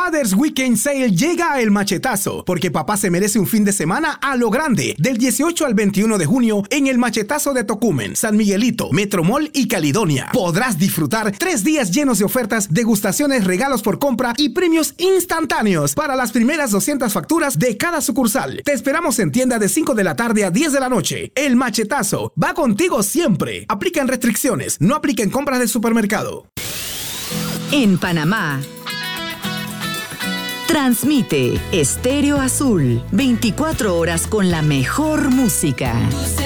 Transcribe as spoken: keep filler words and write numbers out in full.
Father's Weekend Sale llega a El Machetazo, porque papá se merece un fin de semana a lo grande, del dieciocho al veintiuno de junio en El Machetazo de Tocumen, San Miguelito, Metro Mall y Caledonia. Podrás disfrutar tres días llenos de ofertas, degustaciones, regalos por compra y premios instantáneos para las primeras doscientas facturas de cada sucursal. Te esperamos en tienda de cinco de la tarde a diez de la noche. El Machetazo va contigo siempre. Aplican restricciones, no apliquen compras de supermercado. En Panamá, transmite Estéreo Azul, veinticuatro horas con la mejor música.